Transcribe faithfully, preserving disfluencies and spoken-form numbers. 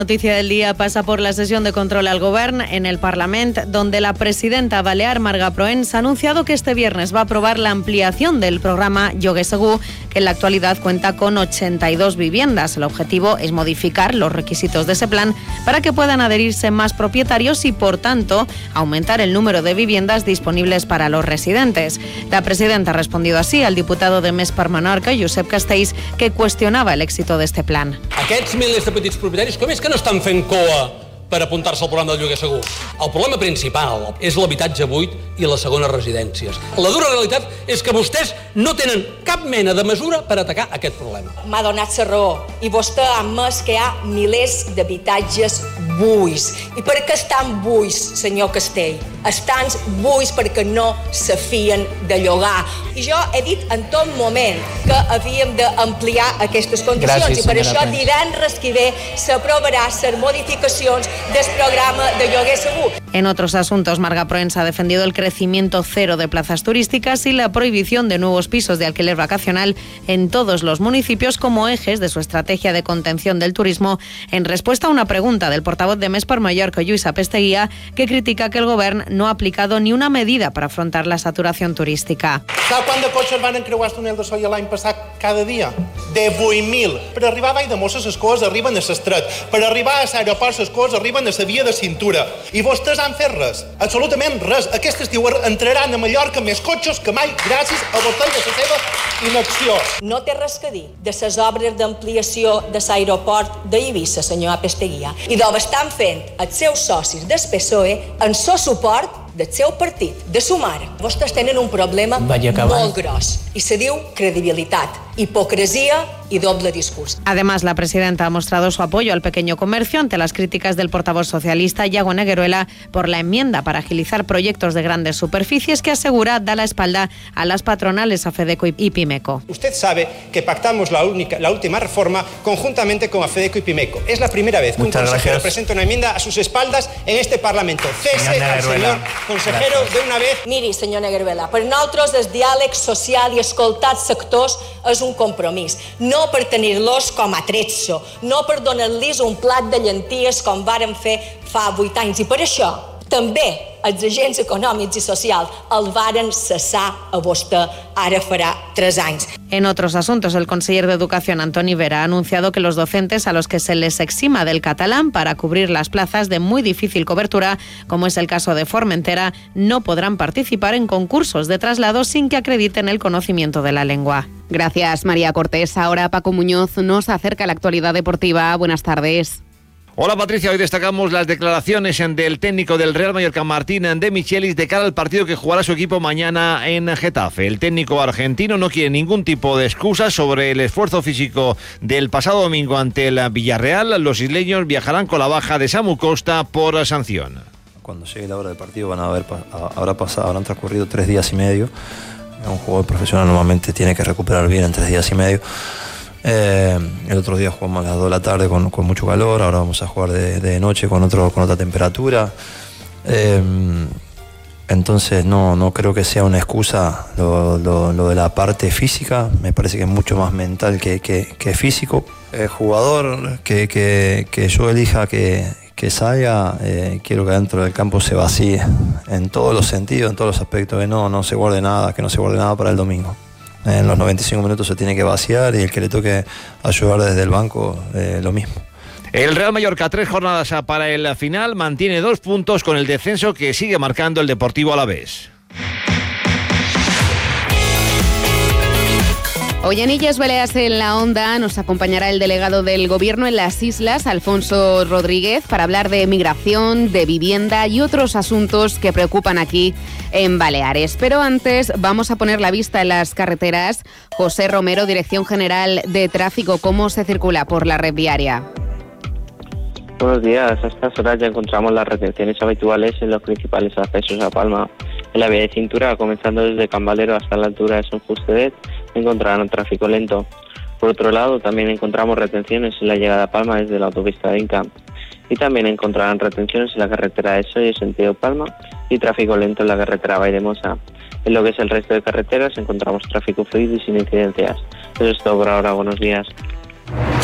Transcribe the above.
Noticia del día pasa por la sesión de control al Govern en el Parlament, donde la presidenta balear Marga Proens ha anunciado que este viernes va a aprobar la ampliación del programa Lloguer Segur, que en la actualidad cuenta con ochenta y dos viviendas. El objetivo es modificar los requisitos de ese plan para que puedan adherirse más propietarios y, por tanto, aumentar el número de viviendas disponibles para los residentes. La presidenta ha respondido así al diputado de Més per Menorca, Josep Castells, que cuestionaba el éxito de este plan. Aquests milers de petits propietaris, com és que no estan fent coa per apuntar-se al programa del lloguer segur? El problema principal és l'habitatge buit i les segones residències. La dura realitat és que vostès no tenen cap mena de mesura per atacar aquest problema. M'ha donat la raó i vostè ha admès que hi ha milers d'habitatges buits. I per què estan buits, senyor Castell? Estan buits perquè no se fien de llogar. I jo he dit en tot moment que havíem d'ampliar aquestes condicions. Gràcies, i per això divendres que ve s'aprovarà les modificacions del programa de lloguer segur. En otros asuntos, Marga Proens ha defendido el crecimiento cero de plazas turísticas y la prohibición de nuevos pisos de alquiler vacacional en todos los municipios como ejes de su estrategia de contención del turismo, en respuesta a una pregunta del portavoz de Més per Mallorca, Lluís Apesteguía, que critica que el Govern no ha aplicado ni una medida para afrontar la saturación turística. Sap quant de cotxes van encreuar el túnel de Solla l'any passat cada dia? divuit mil. Per arribar a Vall de Mosses les coses arriben a l'estret. Per arribar a l'aeroport les coses arriben a la via de cintura. I vostès han fet res. Absolutament res. Aquest estiu entraran a Mallorca més cotxes que mai gràcies a vostès i a la seva inacció. No té res que dir de les obres d'ampliació de l'aeroport d'Eivissa, senyor Apesteguía, i d'on estan fent els seus socis del P S O E en so suport del seu partit, de Sumar. Vostès tenen un problema molt gros i se diu credibilitat, hipocresía y doble discurso. Además, la presidenta ha mostrado su apoyo al pequeño comercio ante las críticas del portavoz socialista Iago Negueruela por la enmienda para agilizar proyectos de grandes superficies que asegura da la espalda a las patronales AFEDECO y Pimeco. Usted sabe que pactamos la, única, la última reforma conjuntamente con AFEDECO y Pimeco. Es la primera vez que Muchas un consejero gracias. presenta una enmienda a sus espaldas en este Parlamento. Cese al señor consejero gracias. de una vez. Miri, senyor Negueruela, per nosaltres el diàleg social i escoltar sectors és un compromís. No per tenir-los com a trezzo, no per donar-los un plat de llenties com varen fer fa vuit anys. I per això també els agents econòmics i socials el varen cessar a vostè ara farà tres anys. En otros asuntos, el conseller de Educación, Antoni Vera, ha anunciado que los docentes a los que se les exima del catalán para cubrir las plazas de muy difícil cobertura, como es el caso de Formentera, no podrán participar en concursos de traslado sin que acrediten el conocimiento de la lengua. Gracias, María Cortés. Ahora Paco Muñoz nos acerca a la actualidad deportiva. Buenas tardes. Hola Patricia, hoy destacamos las declaraciones del técnico del Real Mallorca, Martín de Michelis, de cara al partido que jugará su equipo mañana en Getafe. El técnico argentino no quiere ningún tipo de excusa sobre el esfuerzo físico del pasado domingo ante el Villarreal. Los isleños viajarán con la baja de Samu Costa por sanción. Cuando llegue la hora del partido van a haber, habrá pasado, habrán transcurrido tres días y medio. Un jugador profesional normalmente tiene que recuperar bien en tres días y medio. Eh, el otro día jugamos a las dos de la tarde con, con mucho calor, ahora vamos a jugar de, de noche con, otro, con otra temperatura. Eh, entonces no, no creo que sea una excusa lo, lo, lo de la parte física, me parece que es mucho más mental que, que, que físico. El jugador que, que, que yo elija que, que salga, eh, quiero que dentro del campo se vacíe en todos los sentidos, en todos los aspectos, que no, no se guarde nada, que no se guarde nada para el domingo. En los noventa y cinco minutos se tiene que vaciar y el que le toque ayudar desde el banco, eh, lo mismo. El Real Mallorca, tres jornadas para el final, mantiene dos puntos con el descenso que sigue marcando el Deportivo Alavés. Hoy en Illes Balears en la Onda nos acompañará el delegado del Gobierno en las islas, Alfonso Rodríguez, para hablar de migración, de vivienda y otros asuntos que preocupan aquí en Baleares. Pero antes vamos a poner la vista en las carreteras. José Romero, Dirección General de Tráfico, ¿cómo se circula por la red viaria? Buenos días. A estas horas ya encontramos las retenciones habituales en los principales accesos a Palma. En la vía de cintura, comenzando desde Cambalero hasta la altura de Son Fustedet, encontrarán tráfico lento. Por otro lado, también encontramos retenciones en la llegada a Palma desde la autopista de Inca. Y también encontrarán retenciones en la carretera de Soy, sentido Palma, y tráfico lento en la carretera Valldemosa. En lo que es el resto de carreteras, encontramos tráfico fluido y sin incidencias. Eso es todo por ahora. Buenos días.